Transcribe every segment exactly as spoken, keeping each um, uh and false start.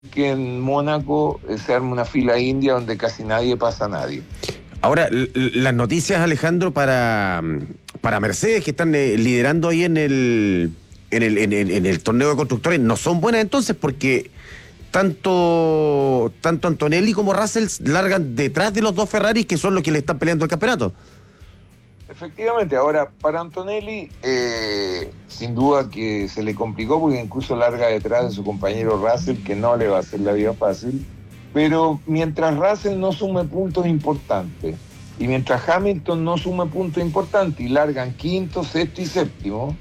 que en Mónaco eh, se arma una fila india donde casi nadie pasa a nadie. Ahora, l- l- las noticias, Alejandro, para, para Mercedes, que están eh, liderando ahí en el, en, el, en, el, en el torneo de constructores, no son buenas entonces, porque tanto, tanto Antonelli como Russell largan detrás de los dos Ferraris, que son los que le están peleando el campeonato. Efectivamente, ahora para Antonelli, eh, sin duda que se le complicó porque incluso larga detrás de su compañero Russell, que no le va a hacer la vida fácil, pero mientras Russell no sume puntos importantes y mientras Hamilton no sume puntos importantes y largan quinto, sexto y séptimo,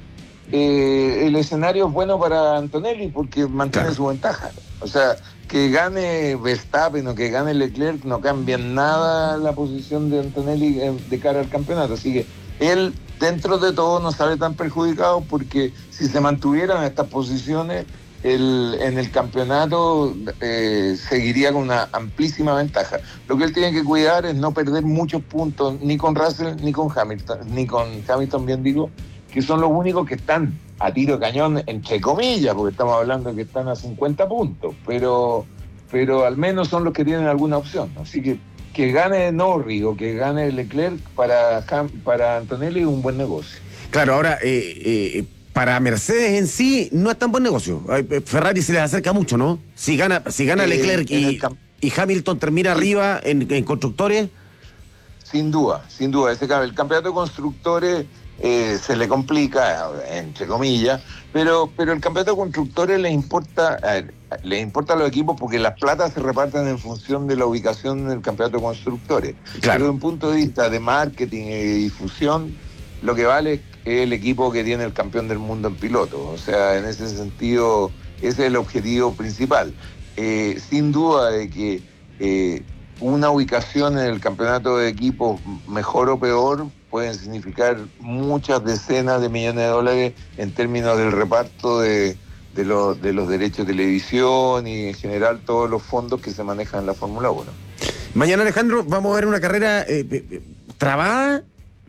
eh, el escenario es bueno para Antonelli porque mantiene Claro. su ventaja. O sea, que gane Verstappen o que gane Leclerc no cambia en nada la posición de Antonelli de cara al campeonato. Así que él, dentro de todo, no sale tan perjudicado porque si se mantuvieran estas posiciones, el, en el campeonato eh, seguiría con una amplísima ventaja. Lo que él tiene que cuidar es no perder muchos puntos ni con Russell ni con Hamilton, ni con Hamilton, bien digo, que son los únicos que están a tiro de cañón, entre comillas, porque estamos hablando de que están a cincuenta puntos, pero, pero al menos son los que tienen alguna opción. Así que que gane Norris o que gane Leclerc para, para Antonelli es un buen negocio. Claro, ahora, eh, eh, para Mercedes en sí, no es tan buen negocio. Eh, Ferrari se les acerca mucho, ¿no? Si gana, si gana Eh, Leclerc en el y, camp- y Hamilton termina sí, arriba en, en constructores. sin duda, sin duda. Ese, el campeonato de constructores eh, se le complica, entre comillas, pero, pero el campeonato de constructores le importa, a ver, le importa a los equipos porque las platas se reparten en función de la ubicación del campeonato de constructores. Claro. Pero desde un punto de vista de marketing y difusión, lo que vale es el equipo que tiene el campeón del mundo en piloto. O sea, en ese sentido, ese es el objetivo principal. Eh, sin duda de que eh, una ubicación en el campeonato de equipos, mejor o peor, pueden significar muchas decenas de millones de dólares en términos del reparto de, de, los, de los derechos de televisión y en general todos los fondos que se manejan en la Fórmula uno. Mañana, Alejandro, vamos a ver una carrera eh, eh, trabada.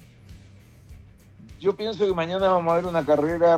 Yo pienso que mañana vamos a ver una carrera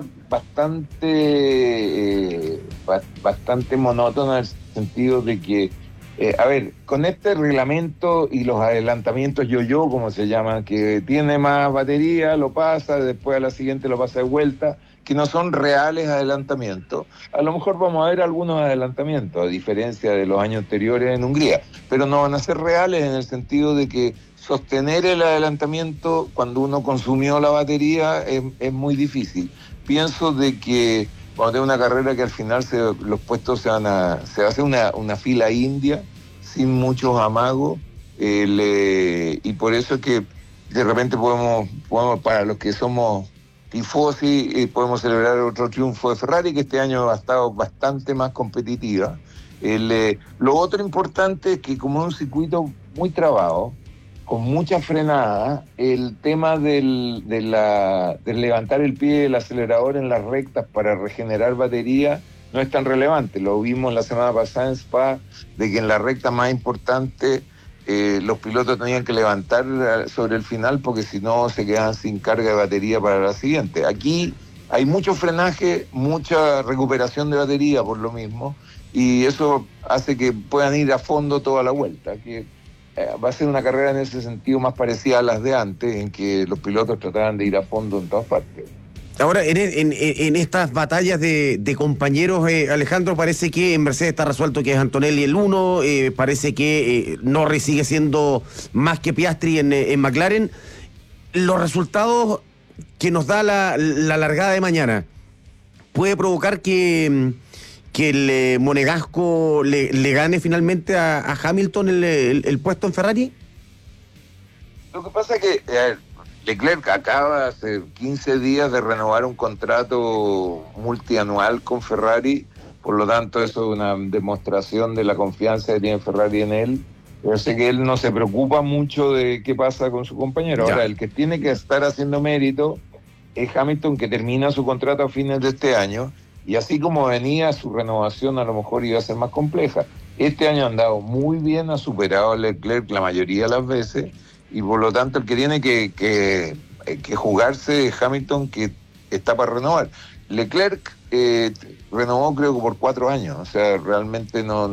bastante, eh, bastante monótona en el sentido de que Eh, a ver, con este reglamento y los adelantamientos yo-yo, como se llaman, que tiene más batería, lo pasa, después a la siguiente lo pasa de vuelta, que no son reales adelantamientos. A lo mejor vamos a ver algunos adelantamientos, a diferencia de los años anteriores en Hungría, pero no van a ser reales en el sentido de que sostener el adelantamiento cuando uno consumió la batería es, es muy difícil. Pienso de que cuando tenga una carrera que al final se, los puestos se van a, se hace una, una fila india sin muchos amagos, eh, le, y por eso es que de repente podemos, podemos para los que somos tifosi, eh, podemos celebrar otro triunfo de Ferrari, que este año ha estado bastante más competitiva. El, eh, lo otro importante es que como es un circuito muy trabado, con mucha frenada, el tema del, de la, del levantar el pie del acelerador en las rectas para regenerar batería no es tan relevante. Lo vimos la semana pasada en Spa, de que en la recta más importante eh, los pilotos tenían que levantar sobre el final porque si no se quedaban sin carga de batería para la siguiente. Aquí hay mucho frenaje, mucha recuperación de batería por lo mismo, y eso hace que puedan ir a fondo toda la vuelta, que va a ser una carrera en ese sentido más parecida a las de antes, en que los pilotos trataban de ir a fondo en todas partes. Ahora, en, en, en estas batallas de, de compañeros, eh, Alejandro, parece que en Mercedes está resuelto que es Antonelli el uno, eh, parece que eh, Norris sigue siendo más que Piastri en, en McLaren. Los resultados que nos da la, la largada de mañana, ¿puede provocar que... que el eh, monegasco le, le gane finalmente a, a Hamilton el, el, el puesto en Ferrari? Lo que pasa es que eh, Leclerc acaba hace quince días de renovar un contrato multianual con Ferrari, por lo tanto eso es una demostración de la confianza que tiene Ferrari en él. Yo sé que él no se preocupa mucho de qué pasa con su compañero. Ahora, Ya. el que tiene que estar haciendo mérito es Hamilton, que termina su contrato a fines de este año. Y así como venía, su renovación a lo mejor iba a ser más compleja. Este año ha andado muy bien, ha superado a Leclerc la mayoría de las veces, y por lo tanto el que tiene que, que, que jugarse es Hamilton, que está para renovar. Leclerc eh, renovó creo que por cuatro años, o sea, realmente no,